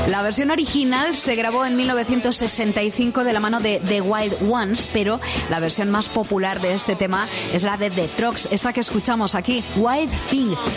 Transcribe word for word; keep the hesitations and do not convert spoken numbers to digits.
La versión original se grabó en mil novecientos sesenta y cinco de la mano de The Wild Ones, pero la versión más popular de este tema es la de The Troggs, esta que escuchamos aquí, Wild Thing.